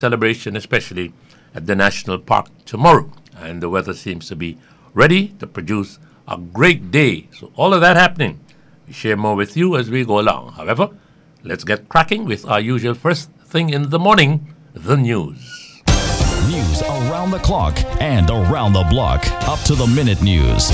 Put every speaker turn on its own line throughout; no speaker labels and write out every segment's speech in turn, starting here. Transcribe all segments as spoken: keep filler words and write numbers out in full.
celebration, especially at the national park tomorrow. And the weather seems to be ready to produce a great day. So all of that happening. We share more with you as we go along. However, let's get cracking with our usual first thing in the morning, the news.
News around the clock and around the block. Up to the minute news.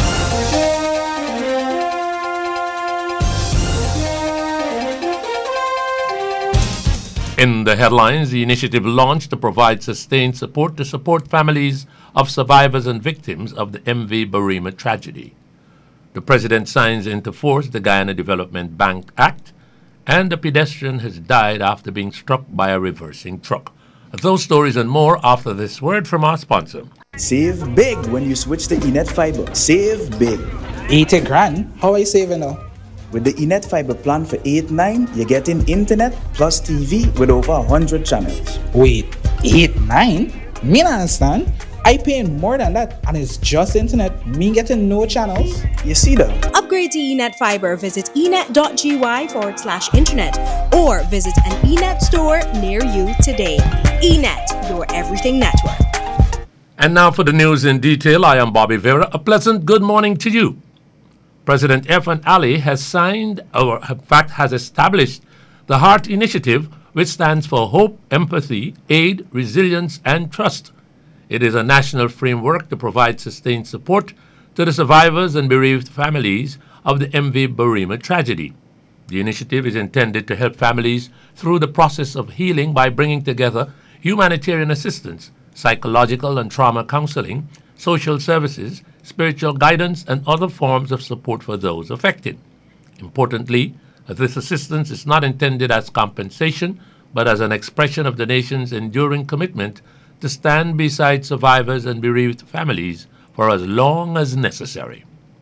In the headlines, the initiative launched to provide sustained support to support families of survivors and victims of the M V Barima tragedy. The president signs into force the Guyana Development Bank Act, and a pedestrian has died after being struck by a reversing truck. Those stories and more after this word from our sponsor.
Save big when you switch to Enet Fiber. Save big.
eighty grand? How are you saving now?
With the Enet Fiber plan for eight nine, you're getting internet plus T V with over one hundred channels.
Wait, eight nine? Me not understand. I paying more than that, and it's just internet. Me getting no channels.
You see that?
Upgrade to Enet Fiber. Visit enet.gy forward slash internet or visit an Enet store near you today. Enet, your everything network.
And now for the news in detail. I am Bobby Vera. A pleasant good morning to you. President Irfaan Ali has signed, or in fact has established, the HEART Initiative, which stands for Hope, Empathy, Aid, Resilience, and Trust. It is a national framework to provide sustained support to the survivors and bereaved families of the M V Barima tragedy. The initiative is intended to help families through the process of healing by bringing together humanitarian assistance, psychological and trauma counseling, social services, spiritual guidance, and other forms of support for those affected. Importantly, this assistance is not intended as compensation, but as an expression of the nation's enduring commitment to stand beside survivors and bereaved families for as long as necessary.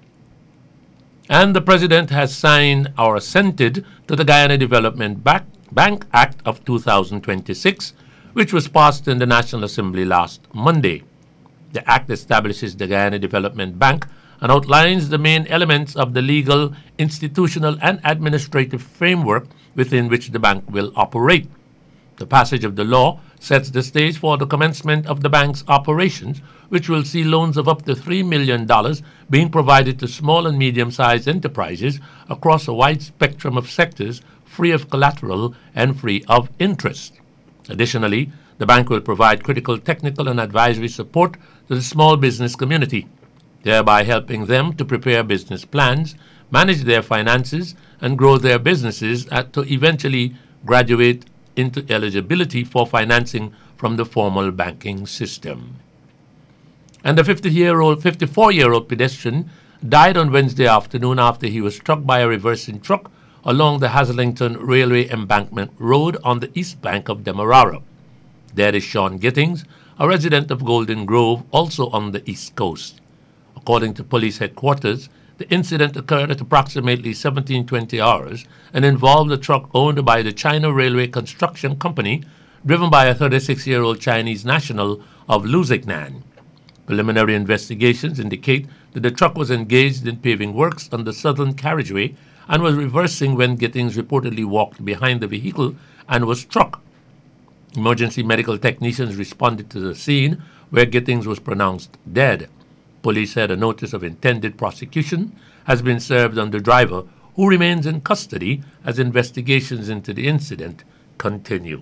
And the President has signed or assented to the Guyana Development Bank Act of two thousand twenty-six, which was passed in the National Assembly last Monday. The Act establishes the Guyana Development Bank and outlines the main elements of the legal, institutional, and administrative framework within which the bank will operate. The passage of the law sets the stage for the commencement of the bank's operations, which will see loans of up to three million dollars being provided to small and medium-sized enterprises across a wide spectrum of sectors, free of collateral and free of interest. Additionally, the bank will provide critical technical and advisory support to the small business community, thereby helping them to prepare business plans, manage their finances, and grow their businesses at, to eventually graduate into eligibility for financing from the formal banking system. And the fifty-year-old, fifty-four-year-old pedestrian died on Wednesday afternoon after he was struck by a reversing truck along the Haslington Railway Embankment Road on the east bank of Demerara. There is Sean Gittings, a resident of Golden Grove, also on the east coast. According to police headquarters, the incident occurred at approximately seventeen twenty hours and involved a truck owned by the China Railway Construction Company, driven by a thirty-six-year-old Chinese national of Lusignan. Preliminary investigations indicate that the truck was engaged in paving works on the southern carriageway and was reversing when Gittings reportedly walked behind the vehicle and was struck. Emergency medical technicians responded to the scene, where Gittings was pronounced dead. Police said a notice of intended prosecution has been served on the driver, who remains in custody as investigations into the incident continue.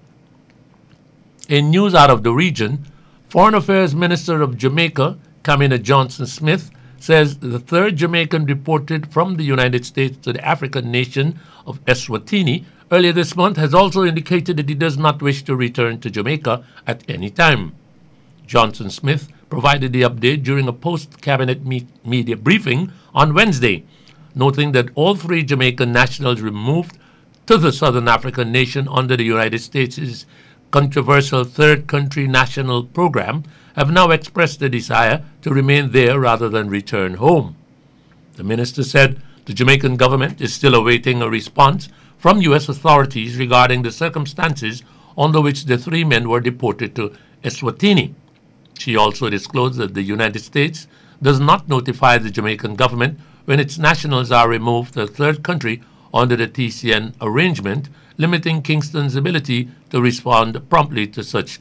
In news out of the region, Foreign Affairs Minister of Jamaica, Kamina Johnson-Smith, says the third Jamaican deported from the United States to the African nation of Eswatini earlier this month has also indicated that he does not wish to return to Jamaica at any time. Johnson-Smith provided the update during a post-cabinet me- media briefing on Wednesday, noting that all three Jamaican nationals removed to the Southern African nation under the United States' controversial Third Country National Program have now expressed a desire to remain there rather than return home. The minister said the Jamaican government is still awaiting a response from U S authorities regarding the circumstances under which the three men were deported to Eswatini. She also disclosed that the United States does not notify the Jamaican government when its nationals are removed to a third country under the T C N arrangement, limiting Kingston's ability to respond promptly to such